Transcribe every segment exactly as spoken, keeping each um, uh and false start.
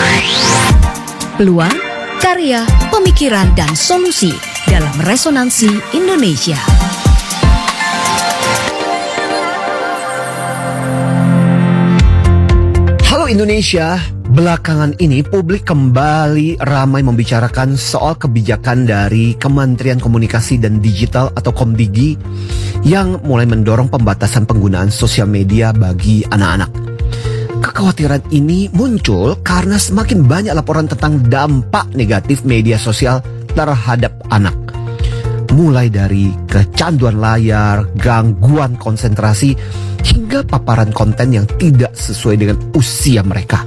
Peluang, karya, pemikiran, dan solusi dalam Resonansi Indonesia. Halo Indonesia, belakangan ini publik kembali ramai membicarakan soal kebijakan dari Kementerian Komunikasi dan Digital atau Komdigi yang mulai mendorong pembatasan penggunaan sosial media bagi anak-anak. Kekhawatiran ini muncul karena semakin banyak laporan tentang dampak negatif media sosial terhadap anak. Mulai dari kecanduan layar, gangguan konsentrasi, hingga paparan konten yang tidak sesuai dengan usia mereka.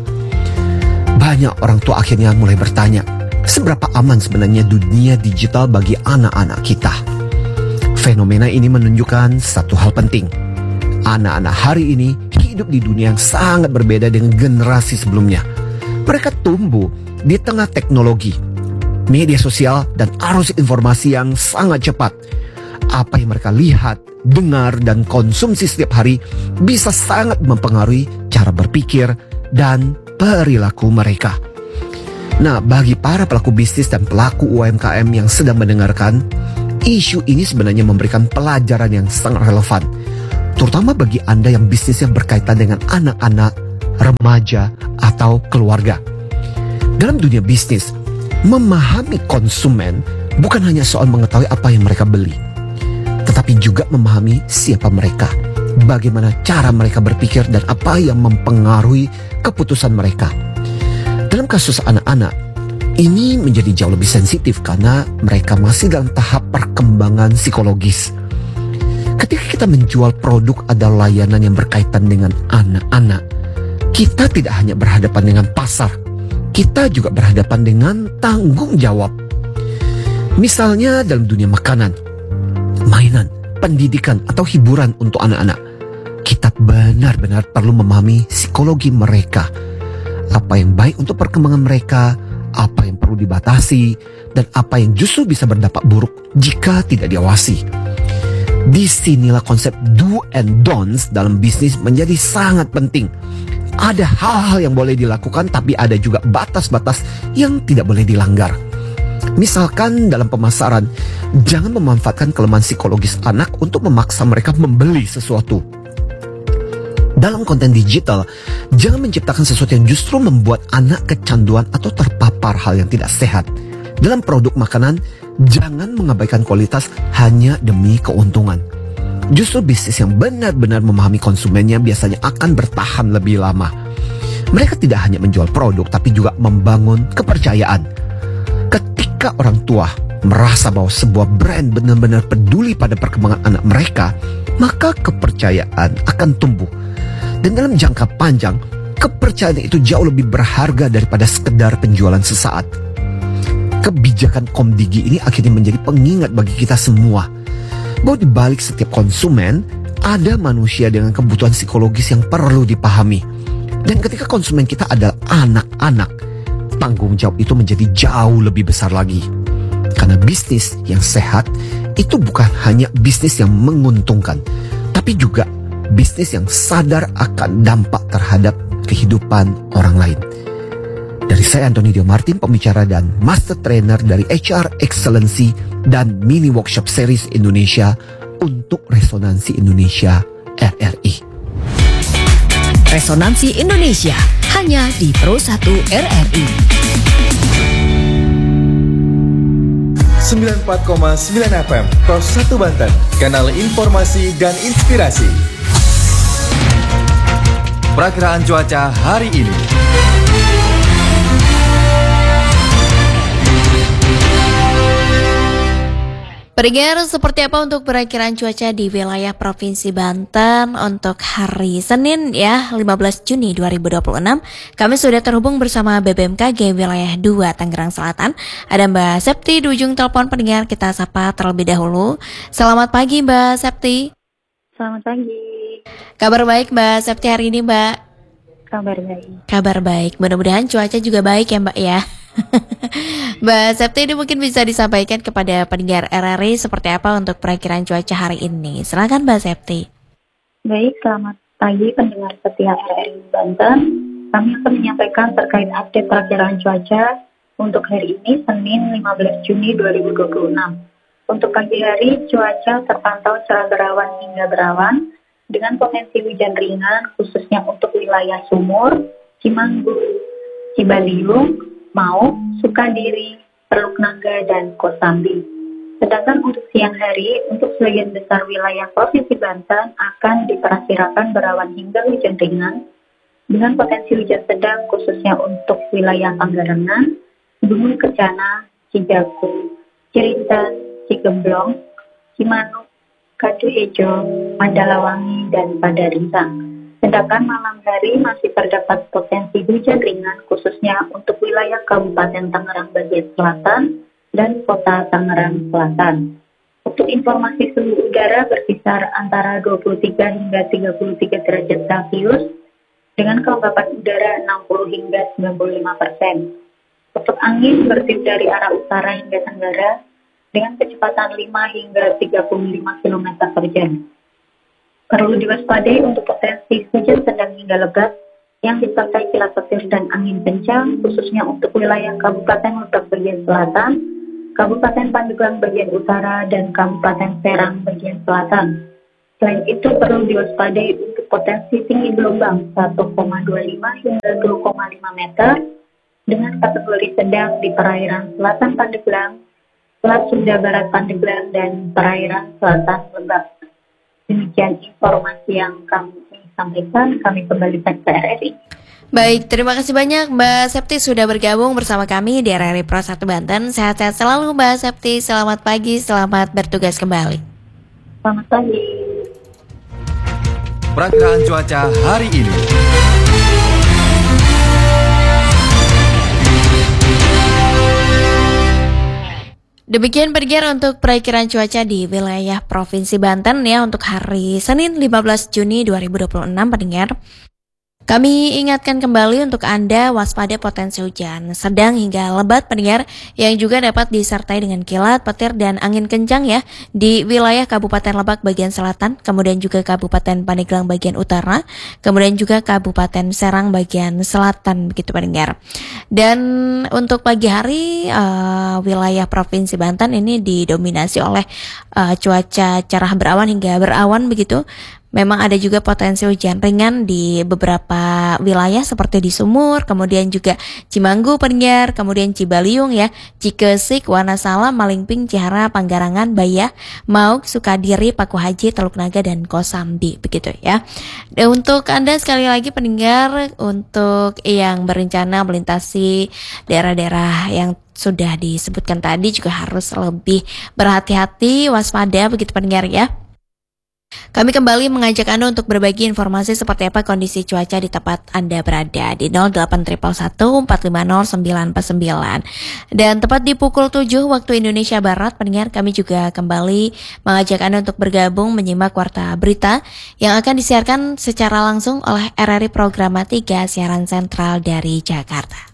Banyak orang tua akhirnya mulai bertanya, seberapa aman sebenarnya dunia digital bagi anak-anak kita? Fenomena ini menunjukkan satu hal penting. Anak-anak hari ini hidup di dunia yang sangat berbeda dengan generasi sebelumnya. Mereka tumbuh di tengah teknologi, media sosial, dan arus informasi yang sangat cepat. Apa yang mereka lihat, dengar, dan konsumsi setiap hari bisa sangat mempengaruhi cara berpikir dan perilaku mereka. Nah, bagi para pelaku bisnis dan pelaku U M K M yang sedang mendengarkan, isu ini sebenarnya memberikan pelajaran yang sangat relevan, terutama bagi Anda yang bisnisnya berkaitan dengan anak-anak, remaja, atau keluarga. Dalam dunia bisnis, memahami konsumen bukan hanya soal mengetahui apa yang mereka beli, tetapi juga memahami siapa mereka, bagaimana cara mereka berpikir, dan apa yang mempengaruhi keputusan mereka. Dalam kasus anak-anak, ini menjadi jauh lebih sensitif karena mereka masih dalam tahap perkembangan psikologis. Ketika kita menjual produk atau layanan yang berkaitan dengan anak-anak, kita tidak hanya berhadapan dengan pasar, kita juga berhadapan dengan tanggung jawab. Misalnya dalam dunia makanan, mainan, pendidikan, atau hiburan untuk anak-anak, kita benar-benar perlu memahami psikologi mereka. Apa yang baik untuk perkembangan mereka, apa yang perlu dibatasi, dan apa yang justru bisa berdampak buruk jika tidak diawasi. Disinilah konsep do and don'ts dalam bisnis menjadi sangat penting. Ada hal-hal yang boleh dilakukan, tapi ada juga batas-batas yang tidak boleh dilanggar. Misalkan dalam pemasaran, jangan memanfaatkan kelemahan psikologis anak untuk memaksa mereka membeli sesuatu. Dalam konten digital, jangan menciptakan sesuatu yang justru membuat anak kecanduan atau terpapar hal yang tidak sehat. Dalam produk makanan, jangan mengabaikan kualitas hanya demi keuntungan. Justru bisnis yang benar-benar memahami konsumennya biasanya akan bertahan lebih lama. Mereka tidak hanya menjual produk, tapi juga membangun kepercayaan. Ketika orang tua merasa bahwa sebuah brand benar-benar peduli pada perkembangan anak mereka, maka kepercayaan akan tumbuh. Dan dalam jangka panjang, kepercayaan itu jauh lebih berharga daripada sekedar penjualan sesaat. Kebijakan Komdigi ini akhirnya menjadi pengingat bagi kita semua bahwa di balik setiap konsumen ada manusia dengan kebutuhan psikologis yang perlu dipahami. Dan ketika konsumen kita adalah anak-anak, tanggung jawab itu menjadi jauh lebih besar lagi. Karena bisnis yang sehat itu bukan hanya bisnis yang menguntungkan, tapi juga bisnis yang sadar akan dampak terhadap kehidupan orang lain. Dari saya Antoni Dio Martin, pembicara dan master trainer dari H R Excellency dan mini workshop series Indonesia untuk Resonansi Indonesia R R I. Resonansi Indonesia hanya di Pro satu R R I. sembilan puluh empat koma sembilan F M Pro satu Banten, kanal informasi dan inspirasi. Perakiraan cuaca hari ini. Pendengar, seperti apa untuk perakiraan cuaca di wilayah Provinsi Banten untuk hari Senin ya, lima belas Juni dua ribu dua puluh enam. Kami sudah terhubung bersama B B M K G wilayah dua Tangerang Selatan. Ada Mbak Septi di ujung telepon. Pendengar, kita sapa terlebih dahulu. Selamat pagi Mbak Septi. Selamat pagi. Kabar baik Mbak Septi hari ini Mbak? Kabar baik. Kabar baik, mudah-mudahan cuaca juga baik ya Mbak ya. Mbak Septi, ini mungkin bisa disampaikan kepada pendengar R R I seperti apa untuk perakiraan cuaca hari ini. Silakan Mbak Septi. Baik, selamat pagi pendengar setia R R I Banten. Kami akan menyampaikan terkait update perakiraan cuaca untuk hari ini, Senin lima belas Juni dua ribu dua puluh enam. Untuk pagi hari, cuaca terpantau cerah berawan hingga berawan, dengan potensi hujan ringan khususnya untuk wilayah Sumur, Cimanggu, Cibaliung, Mauk, Sukadiri, Teluk Naga, dan Kosambi. Sedangkan untuk siang hari, untuk sebagian besar wilayah Provinsi Banten akan diperkirakan berawan hingga hujan ringan dengan potensi hujan sedang khususnya untuk wilayah Panggalengan, Gunung Kencana, Cijago, Cirintan, Cigemblong, Cimanuk, Kaduhejo, Mandalawangi, dan Padarintang. Sedangkan malam hari masih terdapat potensi hujan ringan khususnya untuk wilayah Kabupaten Tangerang bagian selatan dan Kota Tangerang Selatan. Untuk informasi suhu udara berkisar antara dua puluh tiga hingga tiga puluh tiga derajat Celcius dengan kelembapan udara enam puluh hingga sembilan puluh lima persen. Untuk angin bertiup dari arah utara hingga tenggara dengan kecepatan lima hingga tiga puluh lima kilometer per jam. Perlu diwaspadai untuk potensi hujan sedang hingga lebat yang disertai kilat petir dan angin kencang khususnya untuk wilayah Kabupaten Lebak bagian selatan, Kabupaten Pandeglang bagian utara, dan Kabupaten Serang bagian selatan. Selain itu perlu diwaspadai untuk potensi tinggi gelombang satu koma dua lima hingga dua koma lima meter dengan kategori sedang di perairan selatan Pandeglang, Selat Sunda Barat Pandeglang, dan perairan selatan Lebak. Demikian informasi yang kami sampaikan, kami kembalikan ke R R I. Baik, terima kasih banyak Mbak Septi sudah bergabung bersama kami di R R I Pro satu Banten. Sehat-sehat selalu Mbak Septi, selamat pagi, selamat bertugas kembali. Selamat pagi. Perakiraan cuaca hari ini. Demikian pendengar untuk perakiraan cuaca di wilayah Provinsi Banten ya untuk hari Senin lima belas Juni dua ribu dua puluh enam pendengar. Kami ingatkan kembali untuk Anda waspada potensi hujan sedang hingga lebat pendengar yang juga dapat disertai dengan kilat, petir, dan angin kencang ya di wilayah Kabupaten Lebak bagian selatan, kemudian juga Kabupaten Pandeglang bagian utara, kemudian juga Kabupaten Serang bagian selatan begitu pendengar. Dan untuk pagi hari uh, wilayah Provinsi Banten ini didominasi oleh uh, cuaca cerah berawan hingga berawan begitu. Memang ada juga potensi hujan ringan di beberapa wilayah seperti di Sumur, kemudian juga Cimanggu pendengar, kemudian Cibaliung ya, Cikesik, Wanasala, Malingping, Cihara, Panggarangan, Bayah, Mauk, Sukadiri, Pakuhaji, Teluk Naga, dan Kosambi begitu ya. Dan untuk Anda sekali lagi pendengar untuk yang berencana melintasi daerah-daerah yang sudah disebutkan tadi juga harus lebih berhati-hati, waspada begitu pendengar ya. Kami kembali mengajak Anda untuk berbagi informasi seperti apa kondisi cuaca di tempat Anda berada di nol delapan satu satu empat lima nol sembilan empat sembilan. Dan tepat di pukul tujuh waktu Indonesia Barat, pendengar kami juga kembali mengajak Anda untuk bergabung menyimak warta berita yang akan disiarkan secara langsung oleh R R I Programa tiga Siaran Sentral dari Jakarta.